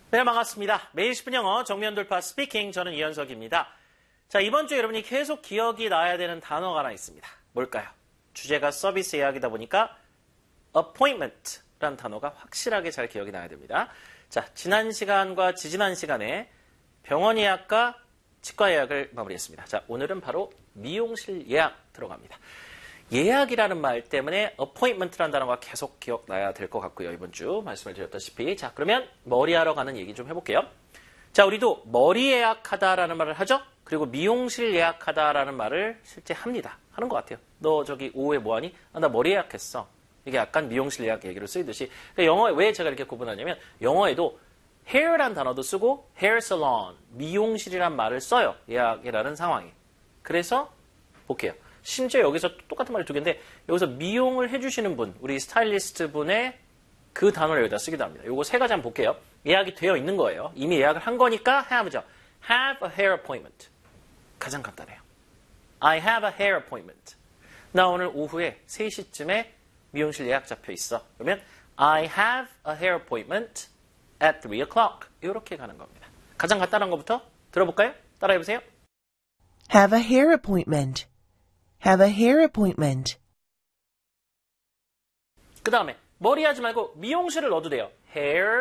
네, 반갑습니다. 매일 10분 영어 정면 돌파 스피킹, 저는 이현석입니다. 자, 이번 주에 여러분이 계속 기억이 나야 되는 단어가 하나 있습니다. 뭘까요? 주제가 서비스 예약이다 보니까 appointment라는 단어가 확실하게 잘 기억이 나야 됩니다. 자, 지난 시간과 지지난 시간에 병원 예약과 치과 예약을 마무리했습니다. 자, 오늘은 바로 미용실 예약 들어갑니다. 예약이라는 말 때문에 appointment라는 단어가 계속 기억나야 될 것 같고요. 이번 주 말씀을 드렸다시피. 자, 그러면 머리하러 가는 얘기 좀 해볼게요. 자, 우리도 머리 예약하다라는 말을 하죠. 그리고 미용실 예약하다라는 말을 실제 합니다. 하는 것 같아요. 너 저기 오후에 뭐하니? 아, 나 머리 예약했어. 이게 약간 미용실 예약 얘기로 쓰이듯이. 영어에 왜 제가 이렇게 구분하냐면 영어에도 hair란 단어도 쓰고 hair salon, 미용실이란 말을 써요. 예약이라는 상황이. 그래서 볼게요. 심지어 여기서 똑같은 말이 두 개인데 여기서 미용을 해주시는 분, 우리 스타일리스트 분의 그 단어를 여기다 쓰기도 합니다. 요거 세 가지 한번 볼게요. 예약이 되어 있는 거예요. 이미 예약을 한 거니까 have죠. have a hair appointment. 가장 간단해요. I have a hair appointment. 나 오늘 오후에 3시쯤에 미용실 예약 잡혀 있어. 그러면 I have a hair appointment at 3 o'clock. 이렇게 가는 겁니다. 가장 간단한 것부터 들어볼까요? 따라해보세요. Have a hair appointment. Have a hair appointment. 그 다음에 머리 하지 말고 미용실을 넣어도 돼요. hair